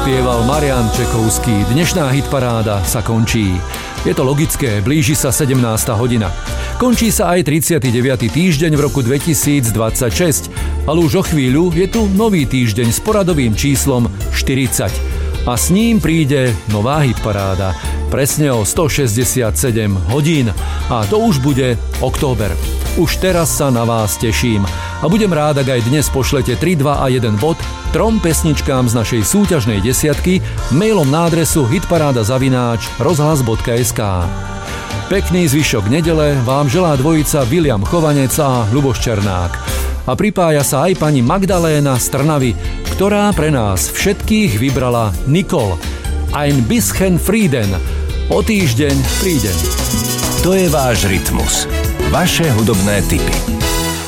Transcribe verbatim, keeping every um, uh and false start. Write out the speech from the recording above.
spieval Marián Čekovský. Dnešná hitparáda sa končí. Je to logické, blíži sa sedemnásta hodina. Končí sa aj tridsiaty deviaty týždeň v roku dvetisícdvadsaťšesť, ale už o chvíľu je tu nový týždeň s poradovým číslom štyridsať. A s ním príde nová hitparáda. Presne o stošesťdesiatsedem hodín. A to už bude október. Už teraz sa na vás teším. A budem rád, ak aj dnes pošlete tri, dva a jeden bod trom pesničkám z našej súťažnej desiatky mailom na adresu hitparáda zavináč rozhlas bodka es ká. Pekný zvyšok nedele vám želá dvojica William Chovanec a Ľuboš Černák. A pripája sa aj pani Magdaléna z Trnavy, ktorá pre nás všetkých vybrala Nicole. Ein bisschen Frieden. O týždeň prídem. To je váš rytmus. Vaše hudobné tipy.